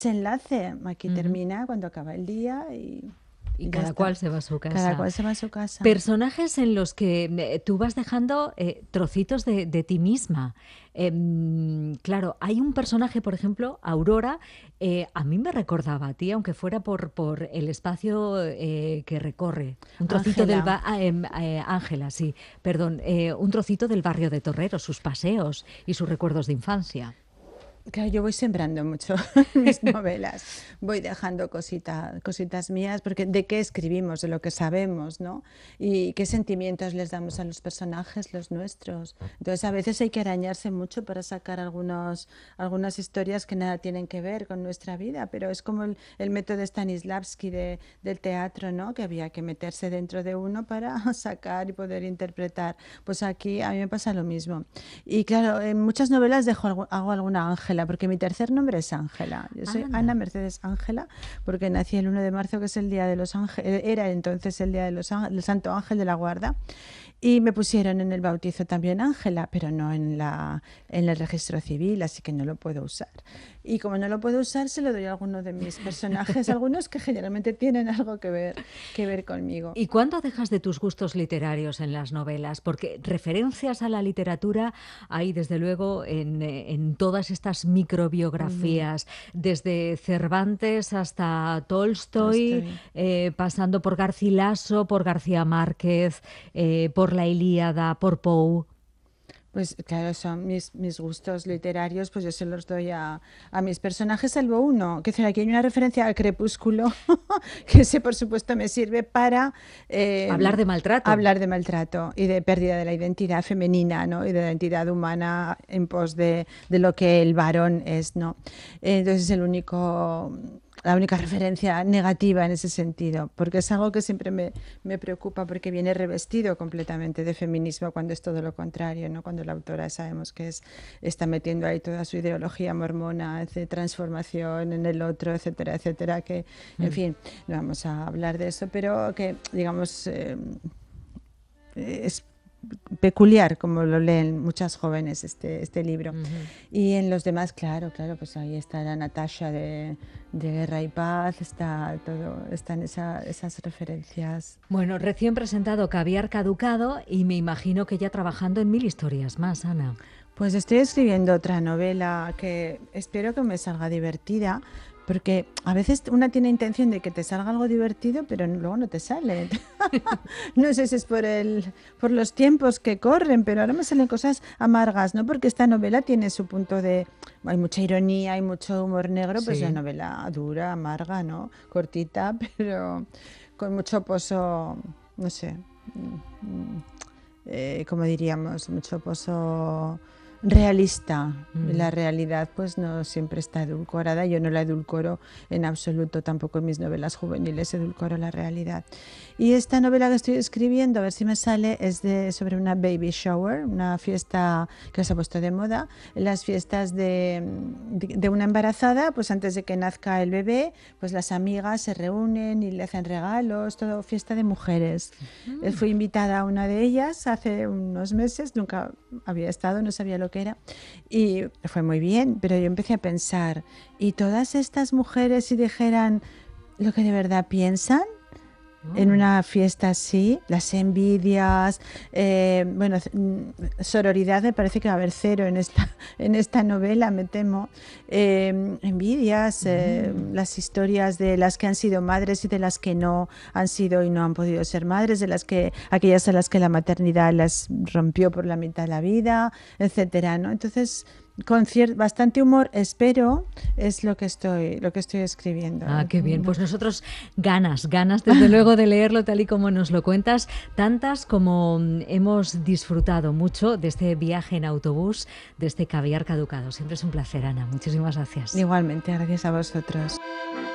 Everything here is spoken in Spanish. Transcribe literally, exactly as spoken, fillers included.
Enlace, aquí Ujú. termina cuando acaba el día y, Y y ya cada está. cual se va a su Cada casa. cual se va a su casa. Personajes en los que eh, tú vas dejando eh, trocitos de, de ti misma. Em, claro, hay un personaje, por ejemplo, Aurora, eh, a mí me recordaba a ti, aunque fuera por, por el espacio eh, que recorre. Un trocito del... Ángela. ba- ah, em, eh, Ángela, sí, perdón. Eh, un trocito del barrio de Torrero, sus paseos y sus recuerdos de infancia. Claro, yo voy sembrando mucho en mis novelas, voy dejando cositas, cositas mías, porque de qué escribimos, de lo que sabemos, ¿no? Y qué sentimientos les damos a los personajes, los nuestros. Entonces, a veces hay que arañarse mucho para sacar algunos, algunas historias que nada tienen que ver con nuestra vida, pero es como el, el método Stanislavski de, del teatro, ¿no? Que había que meterse dentro de uno para sacar y poder interpretar. Pues aquí a mí me pasa lo mismo. Y claro, en muchas novelas dejo, algo- hago alguna Ángela, porque mi tercer nombre es Ángela. Yo soy Ana Anda. Mercedes Ángela, porque nací el uno de marzo, que es el día de los ángeles, era entonces el día de los ángeles, el Santo Ángel de la Guarda. Y me pusieron en el bautizo también Ángela, pero no en, la, en el registro civil, así que no lo puedo usar. Y como no lo puedo usar, se lo doy a alguno de mis personajes, algunos que generalmente tienen algo que ver, que ver conmigo. ¿Y cuándo dejas de tus gustos literarios en las novelas? Porque referencias a la literatura hay, desde luego, en, eh, en todas estas Ujú. microbiografías, desde Cervantes hasta Tolstoy, Estoy. eh, pasando por Garcilaso, por García Márquez, eh, por la Ilíada, por Poe. Pues claro, son mis, mis gustos literarios, pues yo se los doy a, a mis personajes, salvo uno, que decir, aquí hay una referencia al Crepúsculo, que ese por supuesto me sirve para Hablar eh, de maltrato. hablar de maltrato y de pérdida de la identidad femenina, ¿no? Y de la identidad humana en pos de, de lo que el varón es, ¿no? Entonces es el único, la única referencia negativa en ese sentido, porque es algo que siempre me, me preocupa, porque viene revestido completamente de feminismo cuando es todo lo contrario, ¿no? Cuando la autora sabemos que es, está metiendo ahí toda su ideología mormona de transformación en el otro, etcétera, etcétera, que, en Mm. fin, no vamos a hablar de eso, pero que, digamos, eh, es peculiar como lo leen muchas jóvenes este, este libro. Ujú. Y en los demás, claro, claro, pues ahí está la Natasha de, de Guerra y Paz, está todo, están esa, esas referencias. Bueno, recién presentado Caviar Caducado y me imagino que ya trabajando en mil historias más, Ana. Pues estoy escribiendo otra novela que espero que me salga divertida, porque a veces una tiene intención de que te salga algo divertido, pero luego no te sale. No sé si es por el, por los tiempos que corren, pero ahora me salen cosas amargas, ¿no? Porque esta novela tiene su punto de... Hay mucha ironía, hay mucho humor negro, pues es una Sí. novela dura, amarga, ¿no? Cortita, pero con mucho pozo, no sé, mm, mm, eh, como diríamos, mucho pozo realista. Mm. La realidad pues no siempre está edulcorada, yo no la edulcoro en absoluto, tampoco en mis novelas juveniles edulcoro la realidad. Y esta novela que estoy escribiendo, a ver si me sale, es de, sobre una baby shower, una fiesta que se ha puesto de moda, las fiestas de, de, de una embarazada, pues antes de que nazca el bebé, pues las amigas se reúnen y le hacen regalos, todo fiesta de mujeres. Eh, Mm. Fui invitada a una de ellas hace unos meses, nunca había estado, no sabía lo que era, y fue muy bien, pero yo empecé a pensar, ¿y todas estas mujeres si dijeran lo que de verdad piensan en Oh. una fiesta así? Las envidias, eh, bueno, sororidad me parece que va a haber cero en esta, en esta novela, me temo. Eh, envidias, eh, Mm. las historias de las que han sido madres y de las que no han sido y no han podido ser madres, de las que aquellas a las que la maternidad las rompió por la mitad de la vida, etcétera, ¿no? Entonces, con cier- bastante humor, espero, es lo que estoy, lo que estoy escribiendo. Ah, qué bien. Pues nosotros ganas, ganas desde luego de leerlo tal y como nos lo cuentas, tantas como mm, hemos disfrutado mucho de este viaje en autobús, de este caviar caducado. Siempre es un placer, Ana. Muchísimas gracias. Igualmente, gracias a vosotros.